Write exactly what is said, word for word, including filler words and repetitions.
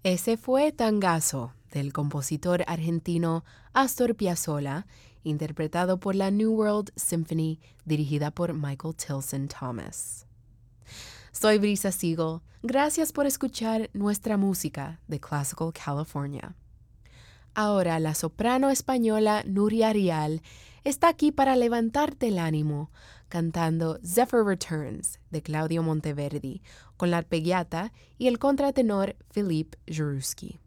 Ese fue Tangazo, del compositor argentino Astor Piazzolla, interpretado por la New World Symphony, dirigida por Michael Tilson Thomas. Soy Brisa Siegel. Gracias por escuchar nuestra música de Classical California. Ahora la soprano española Nuria Rial está aquí para levantarte el ánimo, cantando Zephyr Returns de Claudio Monteverdi, con la arpeggiata y el contratenor Philippe Jarouski.